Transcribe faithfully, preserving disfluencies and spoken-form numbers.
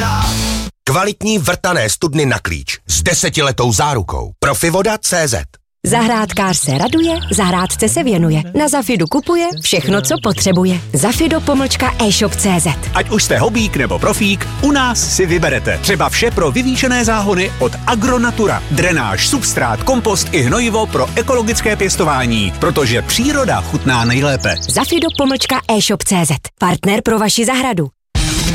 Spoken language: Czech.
Kvalitní vrtané studny na klíč s desetiletou zárukou. Profivoda tečka cé zet. Zahrádkář se raduje, zahrádce se věnuje. Na Zafidu kupuje všechno, co potřebuje. Zafido pomlčka e-shop tečka cé zet. Ať už jste hobík nebo profík, u nás si vyberete. Třeba vše pro vyvýšené záhony od Agronatura. Drenáž, substrát, kompost i hnojivo pro ekologické pěstování. Protože příroda chutná nejlépe. Zafido pomlčka e-shop tečka cé zet. Partner pro vaši zahradu.